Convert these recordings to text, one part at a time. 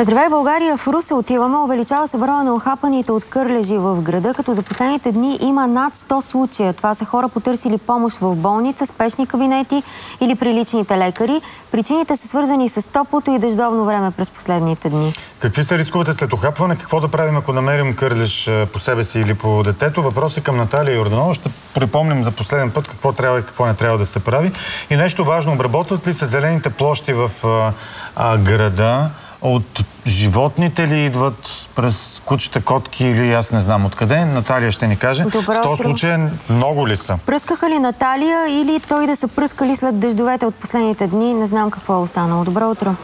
Здравей, България! В Русе отиваме. Увеличава се броя на охапаните от кърлежи в града, като за последните дни има над 100 случая. Това са хора потърсили помощ в болница, спешни кабинети или при личните лекари. Причините са свързани с топлото и дъждовно време през последните дни. Какви са рисковете след охапване? Какво да правим, ако намерим кърлеж по себе си или по детето? Въпрос е към Наталия Йорданова. Ще припомним за последен път какво трябва и какво не трябва да се прави. И нещо важно, обработват ли се зелените площи в града? От животните ли идват през кучета, котки или аз не знам откъде? Наталия ще ни каже. 100 случая много ли са? Пръскаха ли Наталия или той да са пръскали след дъждовете от последните дни? Не знам какво е останало. Добро утро.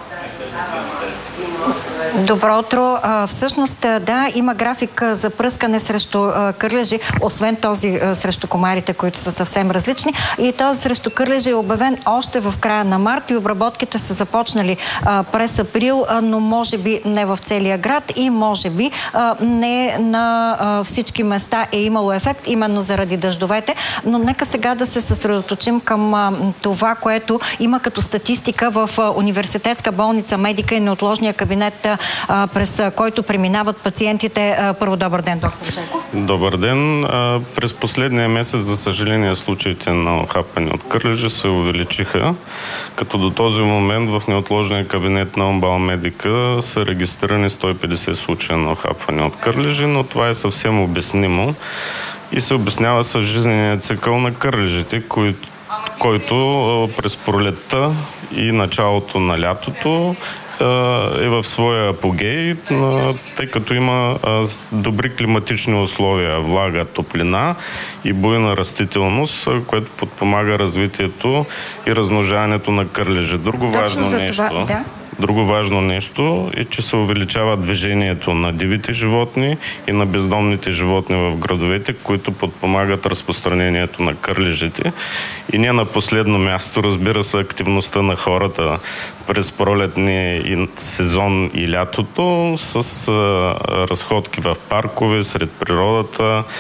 Добро утро. Всъщност, да, има график за пръскане срещу кърлежи, освен този срещу комарите, които са съвсем различни. И този срещу кърлежи е обявен още в края на март и обработките са започнали през април, но може би не в целия град и може би не на всички места е имало ефект, именно заради дъждовете. Но нека сега да се съсредоточим към това, което има като статистика в университетска болница Медика и неотложния кабинет, през който преминават пациентите. Първо, добър ден, доктор Жеков. Добър ден. През последния месец, за съжаление, случаите на охапване от кърлежи се увеличиха, като до този момент в неотложния кабинет на ОМБАЛ Медика са регистрирани 150 случая на охапване от кърлежи, но това е съвсем обяснимо и се обяснява с жизнения цикъл на кърлежите, който през пролетта и началото на лятото е в своя апогей, тъй като има добри климатични условия, влага, топлина и буйна растителност, което подпомага развитието и размножаването на кърлежи. Друго важно нещо е, че се увеличава движението на дивите животни и на бездомните животни в градовете, които подпомагат разпространението на кърлежите. И не на последно място, разбира се, активността на хората през пролетния сезон и лятото с разходки в паркове, сред природата,